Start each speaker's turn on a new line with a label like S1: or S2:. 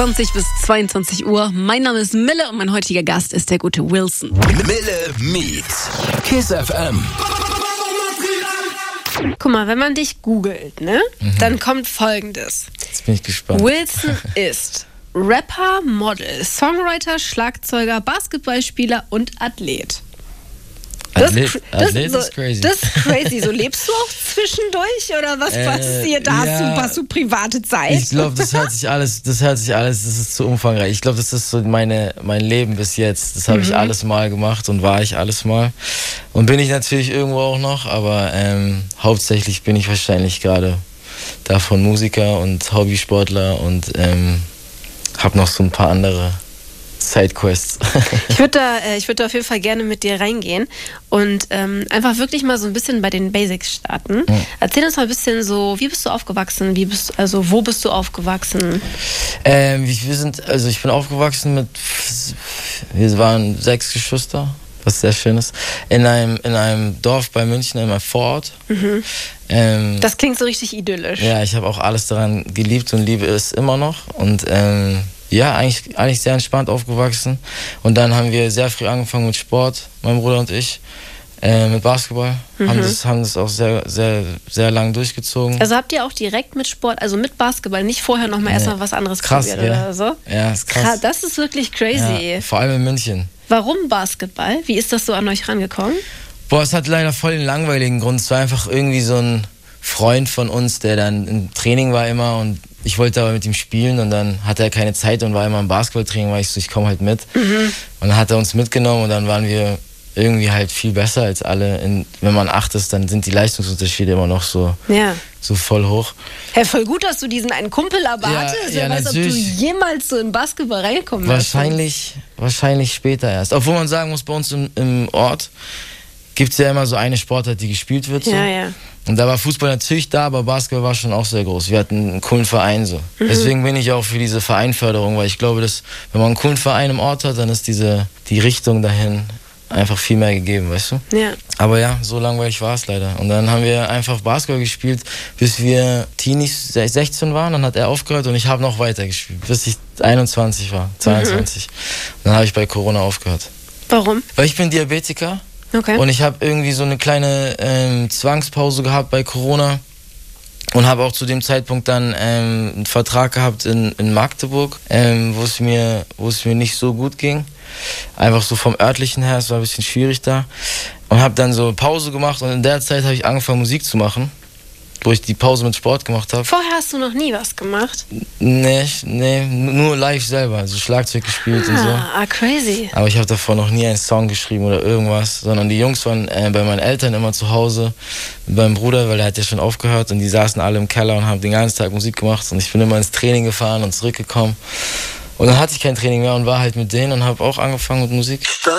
S1: 20 bis 22 Uhr. Mein Name ist Mille und mein heutiger Gast ist der gute Wilson.
S2: Mille meets Kiss FM.
S1: Guck mal, wenn man dich googelt, ne, dann kommt Folgendes.
S3: Jetzt bin ich gespannt.
S1: Wilson ist Rapper, Model, Songwriter, Schlagzeuger, Basketballspieler und Athlet.
S3: Athlet ist crazy.
S1: Das ist crazy. So lebst du auch zwischendurch oder was passiert? Da hast du private Zeit?
S3: Ich glaube, das hört sich alles, das ist zu umfangreich. Ich glaube, das ist so mein Leben bis jetzt. Das habe ich alles mal gemacht und war ich alles mal. Und bin ich natürlich irgendwo auch noch, aber hauptsächlich bin ich wahrscheinlich gerade davon Musiker und Hobbysportler und habe noch so ein paar andere Sidequests.
S1: Ich würde da auf jeden Fall gerne mit dir reingehen und einfach wirklich mal so ein bisschen bei den Basics starten. Ja. Erzähl uns mal ein bisschen so, wie bist du aufgewachsen? Wo bist du aufgewachsen?
S3: Ich bin aufgewachsen wir waren 6 Geschwister, was sehr schön ist, in einem Dorf bei München, in einem Vorort.
S1: Das klingt so richtig idyllisch.
S3: Ja, ich habe auch alles daran geliebt und liebe es immer noch und ja, eigentlich sehr entspannt aufgewachsen. Und dann haben wir sehr früh angefangen mit Sport, mein Bruder und ich, mit Basketball. Haben das auch sehr, sehr, sehr lang durchgezogen.
S1: Also habt ihr auch direkt mit Sport, also mit Basketball, nicht vorher nochmal erstmal was anderes probiert oder so?
S3: Ja, ist krass.
S1: Das ist wirklich crazy.
S3: Ja, vor allem in München.
S1: Warum Basketball? Wie ist das so an euch rangekommen?
S3: Es hat leider voll den langweiligen Grund. Es war einfach irgendwie so ein Freund von uns, der dann im Training war immer und ich wollte aber mit ihm spielen und dann hatte er keine Zeit und war immer im Basketballtraining, weil ich komme halt mit. Und dann hat er uns mitgenommen und dann waren wir irgendwie halt viel besser als alle. Wenn man 8 ist, dann sind die Leistungsunterschiede immer noch so voll hoch.
S1: Hey, voll gut, dass du diesen einen Kumpel erwartest. Wer weiß, ob du jemals so in Basketball reinkommen wirst.
S3: Wahrscheinlich später erst. Obwohl man sagen muss, bei uns im Ort gibt es ja immer so eine Sportart, die gespielt wird. So.
S1: Ja.
S3: Und da war Fußball natürlich da, aber Basketball war schon auch sehr groß. Wir hatten einen coolen Verein so. Deswegen bin ich auch für diese Vereinförderung, weil ich glaube, dass wenn man einen coolen Verein im Ort hat, dann ist die Richtung dahin einfach viel mehr gegeben, weißt du?
S1: Ja.
S3: Aber ja, so langweilig war es leider. Und dann haben wir einfach Basketball gespielt, bis wir Teenies 16 waren. Dann hat er aufgehört und ich habe noch weiter gespielt, bis ich 21 war, 22. Und dann habe ich bei Corona aufgehört.
S1: Warum?
S3: Weil ich bin Diabetiker.
S1: Okay.
S3: Und ich habe irgendwie so eine kleine Zwangspause gehabt bei Corona und habe auch zu dem Zeitpunkt dann einen Vertrag gehabt in Magdeburg, wo es mir nicht so gut ging. Einfach so vom örtlichen her, es war ein bisschen schwierig da. Und habe dann so Pause gemacht und in der Zeit habe ich angefangen Musik zu machen, wo ich die Pause mit Sport gemacht habe.
S1: Vorher hast du noch nie was gemacht?
S3: Nee, nur live selber, also Schlagzeug gespielt und so.
S1: Crazy.
S3: Aber ich habe davor noch nie einen Song geschrieben oder irgendwas, sondern die Jungs waren bei meinen Eltern immer zu Hause, mit meinem Bruder, weil der hat ja schon aufgehört und die saßen alle im Keller und haben den ganzen Tag Musik gemacht und ich bin immer ins Training gefahren und zurückgekommen. Und dann hatte ich kein Training mehr und war halt mit denen und habe auch angefangen mit Musik.